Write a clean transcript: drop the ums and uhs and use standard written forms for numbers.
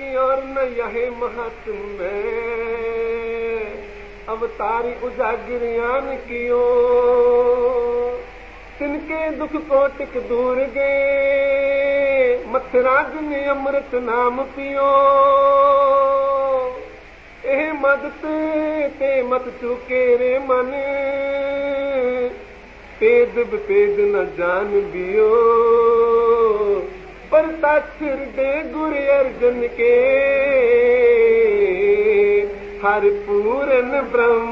की और न यह महात्म में अवतारी उजागिरियान कियो तिनके दुख कोटिक दूर गए मथराज ने अमृत नाम पियो एह मद ते मत चुके रे मन पेद बेद न जान बियो पर ताक्षर दे गुरु अर्जन के हर पूरन ब्रह्म